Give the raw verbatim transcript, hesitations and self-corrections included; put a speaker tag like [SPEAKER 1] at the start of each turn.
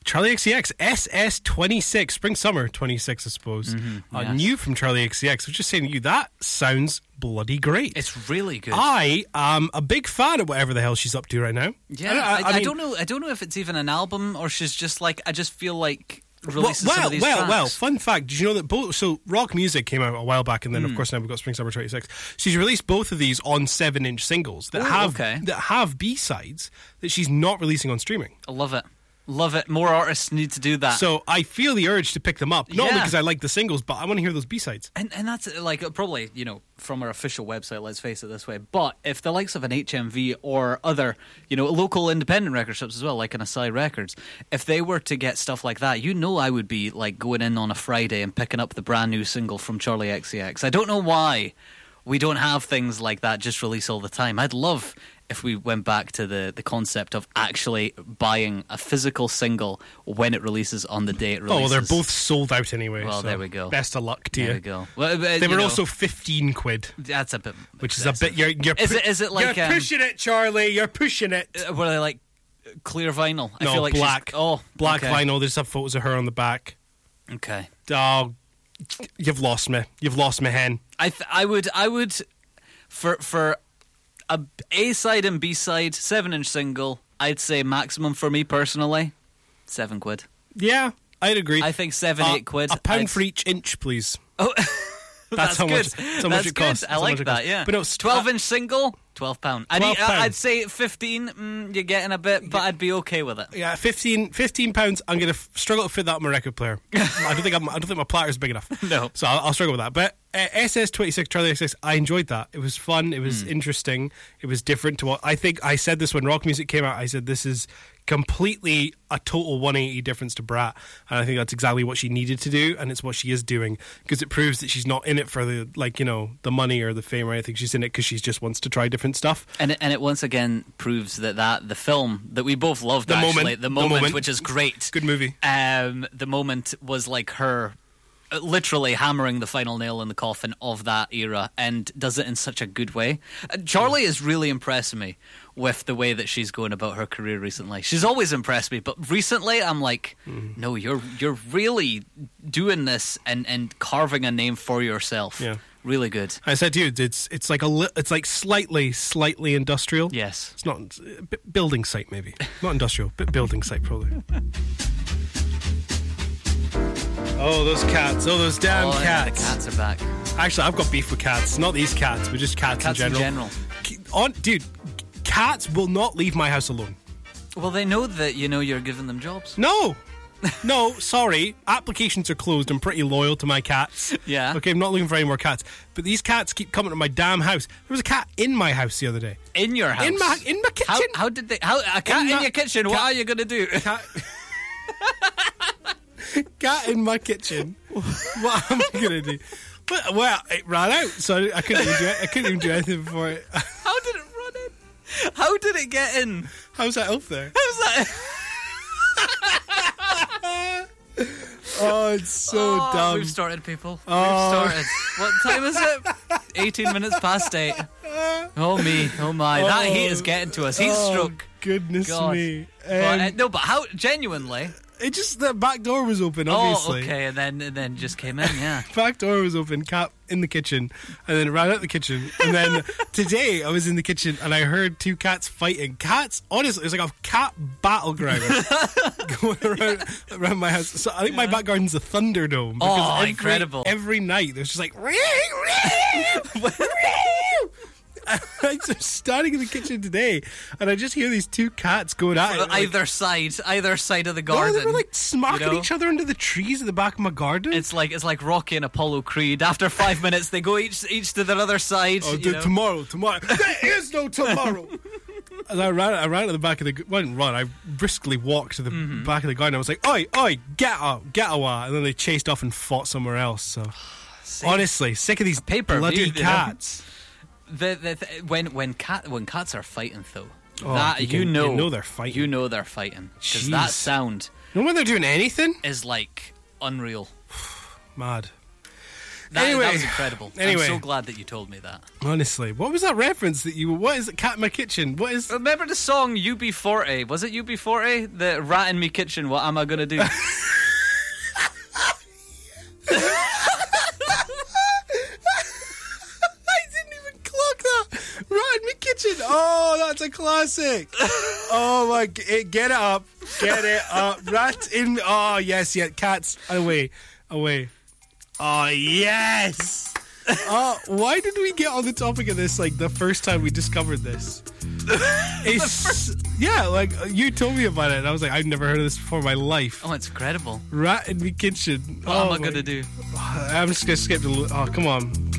[SPEAKER 1] Charlie X C X S S twenty-six, spring summer twenty-six, I suppose.
[SPEAKER 2] Mm-hmm,
[SPEAKER 1] uh,
[SPEAKER 2] yes.
[SPEAKER 1] New from Charlie X C X. I was just saying to you, that sounds bloody great.
[SPEAKER 2] It's really good.
[SPEAKER 1] I am a big fan of whatever the hell she's up to right now.
[SPEAKER 2] Yeah,
[SPEAKER 1] I,
[SPEAKER 2] I,
[SPEAKER 1] I,
[SPEAKER 2] I,
[SPEAKER 1] mean,
[SPEAKER 2] don't know. I don't know if it's even an album or she's just like. I just feel like releasing
[SPEAKER 1] well,
[SPEAKER 2] some of these
[SPEAKER 1] well,
[SPEAKER 2] tracks.
[SPEAKER 1] well. Fun fact: did you know that both? So, Rock Music came out a while back, and then
[SPEAKER 2] Mm.
[SPEAKER 1] of course now we've got Spring Summer twenty-six. She's released both of these on seven-inch singles that
[SPEAKER 2] Ooh,
[SPEAKER 1] have
[SPEAKER 2] okay.
[SPEAKER 1] that have B-sides that she's not releasing on streaming.
[SPEAKER 2] I love it. Love it. More artists need to do that.
[SPEAKER 1] So I feel the urge to pick them up, not
[SPEAKER 2] Yeah.
[SPEAKER 1] only because I like the singles, but I want to hear those B-sides.
[SPEAKER 2] And and that's uh, like probably, you know, from our official website, let's face it this way. But if the likes of an H M V or other, you know, local independent record shops as well, like an Asai Records, if they were to get stuff like that, you know I would be like going in on a Friday and picking up the brand new single from Charlie X C X. I don't know why we don't have things like that just release all the time. I'd love if we went back to the, the concept of actually buying a physical single when it releases on the day it
[SPEAKER 1] Oh,
[SPEAKER 2] releases.
[SPEAKER 1] well, they're both sold out anyway.
[SPEAKER 2] Well,
[SPEAKER 1] so
[SPEAKER 2] there we go.
[SPEAKER 1] Best of luck to
[SPEAKER 2] There
[SPEAKER 1] you.
[SPEAKER 2] we go. Well, uh,
[SPEAKER 1] They
[SPEAKER 2] you
[SPEAKER 1] were
[SPEAKER 2] know,
[SPEAKER 1] also fifteen quid,
[SPEAKER 2] that's a bit,
[SPEAKER 1] which is a
[SPEAKER 2] excessive.
[SPEAKER 1] bit. You're, you're
[SPEAKER 2] Is
[SPEAKER 1] pu-
[SPEAKER 2] it? Is it like
[SPEAKER 1] you're
[SPEAKER 2] um,
[SPEAKER 1] pushing it, Charlie? You're pushing it.
[SPEAKER 2] uh, were they like clear vinyl? I
[SPEAKER 1] no,
[SPEAKER 2] feel like
[SPEAKER 1] black.
[SPEAKER 2] She's, oh,
[SPEAKER 1] black
[SPEAKER 2] okay.
[SPEAKER 1] vinyl. There's some photos of her on the back.
[SPEAKER 2] Okay.
[SPEAKER 1] Oh, you've lost me. You've lost me, hen.
[SPEAKER 2] I th- I would I would for for a A side and B side seven inch single. I'd say maximum for me personally, seven quid.
[SPEAKER 1] Yeah, I'd agree.
[SPEAKER 2] I think seven
[SPEAKER 1] Uh,
[SPEAKER 2] eight quid.
[SPEAKER 1] A pound
[SPEAKER 2] I'd-
[SPEAKER 1] for each inch, please.
[SPEAKER 2] Oh.
[SPEAKER 1] That's,
[SPEAKER 2] That's
[SPEAKER 1] how
[SPEAKER 2] good.
[SPEAKER 1] much. That's how much
[SPEAKER 2] That's
[SPEAKER 1] it
[SPEAKER 2] good.
[SPEAKER 1] costs.
[SPEAKER 2] I
[SPEAKER 1] That's how
[SPEAKER 2] like
[SPEAKER 1] much it
[SPEAKER 2] that.
[SPEAKER 1] costs.
[SPEAKER 2] Yeah.
[SPEAKER 1] But no, it's
[SPEAKER 2] twelve inch single, twelve pound. I'd,
[SPEAKER 1] twelve
[SPEAKER 2] eat-
[SPEAKER 1] pound.
[SPEAKER 2] I'd say fifteen. Mm, you're getting a bit, but I'd be okay with it.
[SPEAKER 1] Yeah, fifteen, fifteen pounds. I'm gonna f- struggle to fit that on my record player. I don't think I'm, I don't think my platter's big enough.
[SPEAKER 2] No.
[SPEAKER 1] So I'll, I'll struggle with that. But uh, S S twenty-six Charlie X X, I enjoyed that. It was fun. It was
[SPEAKER 2] Mm.
[SPEAKER 1] interesting. It was different to what I think. I said this when Rock Music came out. I said this is completely a total one eighty difference to Brat, and I think that's exactly what she needed to do, and it's what she is doing, because it proves that she's not in it for the, like, you know, the money or the fame or anything. She's in it because she just wants to try different stuff.
[SPEAKER 2] And it, and it once again proves that, that the film that we both loved,
[SPEAKER 1] The
[SPEAKER 2] actually,
[SPEAKER 1] Moment.
[SPEAKER 2] the
[SPEAKER 1] The
[SPEAKER 2] moment,
[SPEAKER 1] Moment.
[SPEAKER 2] which is great.
[SPEAKER 1] Good movie.
[SPEAKER 2] Um, the moment was like her uh, literally hammering the final nail in the coffin of that era, and does it in such a good way. Uh, Charlie is really impressing me with the way that she's going about her career recently. She's always impressed me, but recently I'm like,
[SPEAKER 1] Mm.
[SPEAKER 2] no, you're you're really doing this and, and carving a name for yourself.
[SPEAKER 1] Yeah.
[SPEAKER 2] Really good.
[SPEAKER 1] I said to you, it's it's like a li- it's like slightly slightly industrial.
[SPEAKER 2] Yes.
[SPEAKER 1] It's not it's a bit building site, maybe not industrial, but building site probably. Oh, those cats! Oh, those damn
[SPEAKER 2] oh, yeah, the
[SPEAKER 1] cats!
[SPEAKER 2] cats are back.
[SPEAKER 1] Actually, I've got beef with cats. Not these cats, but just cats,
[SPEAKER 2] Cats
[SPEAKER 1] in
[SPEAKER 2] in
[SPEAKER 1] general.
[SPEAKER 2] general.
[SPEAKER 1] K- On, dude, cats will not leave my house alone.
[SPEAKER 2] Well, they know that, you know, you're giving them jobs.
[SPEAKER 1] No, no, sorry. Applications are closed. I'm pretty loyal to my cats.
[SPEAKER 2] Yeah.
[SPEAKER 1] Okay, I'm not looking for any more cats. But these cats keep coming to my damn house. There was a cat in my house the other day.
[SPEAKER 2] In your house?
[SPEAKER 1] In my in my kitchen.
[SPEAKER 2] How, how did they... How, a cat
[SPEAKER 1] In
[SPEAKER 2] in,
[SPEAKER 1] my-
[SPEAKER 2] your kitchen, what
[SPEAKER 1] cat-
[SPEAKER 2] are you going to do?
[SPEAKER 1] Cat, cat in my kitchen. What am I gonna do? Well, well, it ran out, so I couldn't even do it. I couldn't even do anything before it.
[SPEAKER 2] How did it run in? How did it get in?
[SPEAKER 1] How's that elf there?
[SPEAKER 2] How's that...
[SPEAKER 1] Oh, it's so
[SPEAKER 2] oh,
[SPEAKER 1] dumb.
[SPEAKER 2] We've started, people.
[SPEAKER 1] Oh.
[SPEAKER 2] We've started. What time is it? eighteen minutes past eight. Oh, me. Oh, my. That
[SPEAKER 1] Oh.
[SPEAKER 2] heat is getting to us. Heat
[SPEAKER 1] Oh,
[SPEAKER 2] stroke.
[SPEAKER 1] goodness
[SPEAKER 2] God.
[SPEAKER 1] me.
[SPEAKER 2] But, uh,
[SPEAKER 1] Um,
[SPEAKER 2] no, but how... Genuinely...
[SPEAKER 1] it just, the back door was open, obviously.
[SPEAKER 2] Oh, okay, and then and then just came in, yeah.
[SPEAKER 1] Back door was open, cat in the kitchen, and then ran out the kitchen. And then today I was in the kitchen and I heard two cats fighting. Cats, honestly, it was like a cat battleground going around, around my house. So I think my back garden's a Thunderdome. Because
[SPEAKER 2] Oh,
[SPEAKER 1] every,
[SPEAKER 2] incredible.
[SPEAKER 1] Every night there's just like, I'm just standing in the kitchen today and I just hear these two cats going at it. like-
[SPEAKER 2] Either side, either side of the
[SPEAKER 1] No,
[SPEAKER 2] garden.
[SPEAKER 1] they were like smacking
[SPEAKER 2] you know?
[SPEAKER 1] each other under the trees at the back of my garden.
[SPEAKER 2] It's like it's like Rocky and Apollo Creed. After five minutes, they go each each to their other side.
[SPEAKER 1] Oh,
[SPEAKER 2] you
[SPEAKER 1] dude,
[SPEAKER 2] know?
[SPEAKER 1] tomorrow, tomorrow. There is no tomorrow. As I ran, I ran to the back of the. Well, I didn't run. I briskly walked to the
[SPEAKER 2] Mm-hmm.
[SPEAKER 1] back of the garden. I was like, "Oi, oi, get out, get away!" And then they chased off and fought somewhere else. So, honestly, sick of these
[SPEAKER 2] Pay-per-view,
[SPEAKER 1] bloody
[SPEAKER 2] you know?
[SPEAKER 1] cats.
[SPEAKER 2] The, the, the, when when cat when cats are fighting though,
[SPEAKER 1] Oh,
[SPEAKER 2] that
[SPEAKER 1] you
[SPEAKER 2] you,
[SPEAKER 1] can-
[SPEAKER 2] know
[SPEAKER 1] you know they're fighting.
[SPEAKER 2] You know they're fighting because that
[SPEAKER 1] Jeez.
[SPEAKER 2] sound
[SPEAKER 1] You know when they're doing anything?
[SPEAKER 2] is like unreal.
[SPEAKER 1] Mad.
[SPEAKER 2] That,
[SPEAKER 1] Anyway.
[SPEAKER 2] that was incredible.
[SPEAKER 1] Anyway.
[SPEAKER 2] I'm so glad that you told me that.
[SPEAKER 1] Honestly, what was that reference that you? What is it? Cat in my kitchen. What is?
[SPEAKER 2] Remember the song U B forty? Was it U B forty? The rat in me kitchen, what am I gonna do?
[SPEAKER 1] Right in my kitchen. Oh, that's a classic. Oh my! g- Get it up. Get it up. Rat in. Oh yes, yeah. Cats away, away. Oh yes. Oh, why did we get on the topic of this like the first time we discovered this? It's yeah, like you told me about it, and I was like, I've never heard of this before in my life.
[SPEAKER 2] Oh, it's incredible.
[SPEAKER 1] Rat in my kitchen.
[SPEAKER 2] What
[SPEAKER 1] oh
[SPEAKER 2] am I
[SPEAKER 1] my-
[SPEAKER 2] gonna do?
[SPEAKER 1] I'm just gonna skip the. Oh, come on.